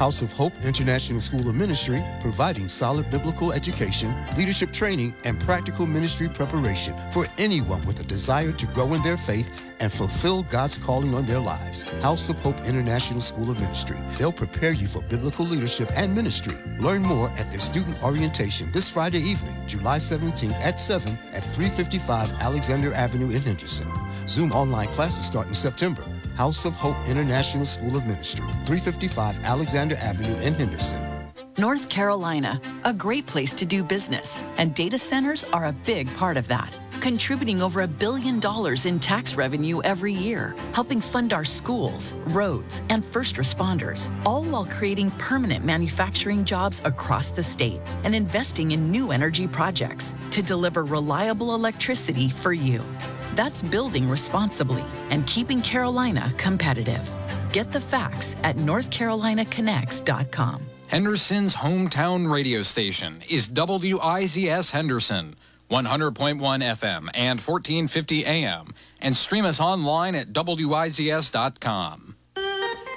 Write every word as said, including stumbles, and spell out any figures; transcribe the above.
House of Hope International School of Ministry, providing solid biblical education, leadership training, and practical ministry preparation for anyone with a desire to grow in their faith and fulfill God's calling on their lives. House of Hope International School of Ministry. They'll prepare you for biblical leadership and ministry. Learn more at their student orientation this Friday evening, July seventeenth at seven at three fifty-five Alexander Avenue in Henderson. Zoom online classes start in September. House of Hope International School of Ministry, three fifty-five Alexander Avenue in Henderson. North Carolina, a great place to do business, and data centers are a big part of that, contributing over a billion dollars in tax revenue every year, helping fund our schools, roads, and first responders, all while creating permanent manufacturing jobs across the state and investing in new energy projects to deliver reliable electricity for you. That's building responsibly and keeping Carolina competitive. Get the facts at north carolina connects dot com. Henderson's hometown radio station is W I Z S Henderson, one hundred point one F M and fourteen fifty A M, and stream us online at W I Z S dot com.